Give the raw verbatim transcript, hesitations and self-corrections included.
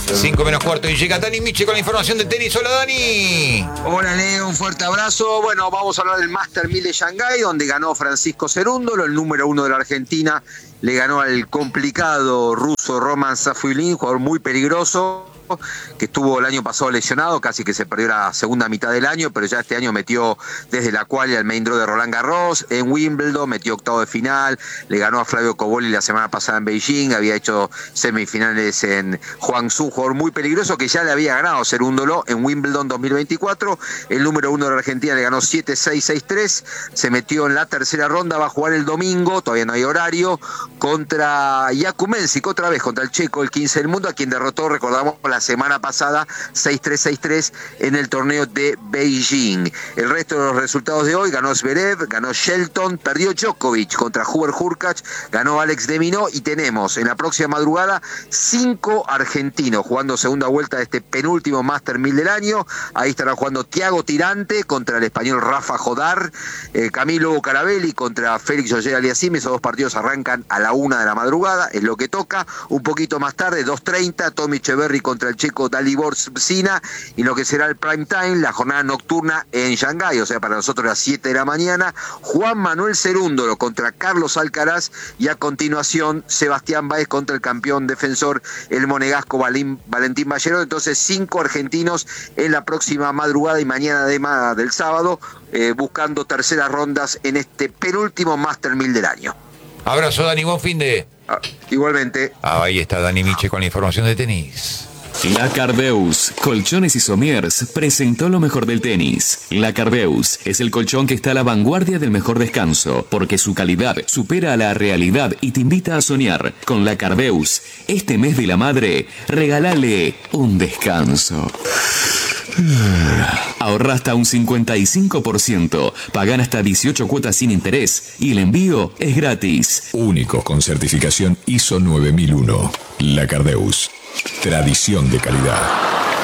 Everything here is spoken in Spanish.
cinco menos cuarto y llega Dani Miche con la información de tenis. Hola, Dani. Hola, Leo, un fuerte abrazo. Bueno, vamos a hablar del Master mil de Shanghái, donde ganó Francisco Cerúndolo, el número uno de la Argentina. Le ganó al complicado ruso Roman Safiullin, jugador muy peligroso, que estuvo el año pasado lesionado, casi que se perdió la segunda mitad del año, pero ya este año metió desde la quali al main draw de Roland Garros, en Wimbledon metió octavo de final, le ganó a Flavio Cobolli la semana pasada en Beijing, había hecho semifinales en Guangzhou, jugador muy peligroso que ya le había ganado Cerúndolo en Wimbledon dos mil veinticuatro, el número uno de la Argentina le ganó siete seis, seis tres, se metió en la tercera ronda, va a jugar el domingo, todavía no hay horario, contra Jakub Mensik, otra vez contra el checo, el quince del mundo, a quien derrotó, recordamos, la semana pasada seis tres, seis tres en el torneo de Beijing. El resto de los resultados de hoy: ganó Zverev, ganó Shelton, perdió Djokovic contra Hubert Hurkacz, ganó Alex de Minaur, y tenemos en la próxima madrugada cinco argentinos jugando segunda vuelta de este penúltimo Master mil del año. Ahí estará jugando Thiago Tirante contra el español Rafa Jodar, eh, Camilo Bucarabelli contra Félix Auger-Aliassime. Esos dos partidos arrancan a la una de la madrugada, es lo que toca. Un poquito más tarde, dos treinta, Tommy Echeverry contra el checo Dalibor Sina, y lo que será el prime time, la jornada nocturna en Shanghái, o sea, para nosotros a las siete de la mañana, Juan Manuel Cerúndolo contra Carlos Alcaraz, y a continuación Sebastián Báez contra el campeón defensor, el monegasco Valentín Ballero. Entonces, cinco argentinos en la próxima madrugada y mañana además del sábado, eh, buscando terceras rondas en este penúltimo Master mil del año. Abrazo, Dani, buen fin de... Ah, igualmente. Ah, ahí está Dani Miche con la información de tenis. La Cardeus, Colchones y Somiers, presentó lo mejor del tenis. La Cardeus es el colchón que está a la vanguardia del mejor descanso, porque su calidad supera a la realidad y te invita a soñar. Con La Cardeus, este mes de la madre, regálale un descanso. Ahorra hasta un cincuenta y cinco por ciento, pagan hasta dieciocho cuotas sin interés y el envío es gratis. Único con certificación I S O nueve mil uno. La Cardeus. Tradición de calidad.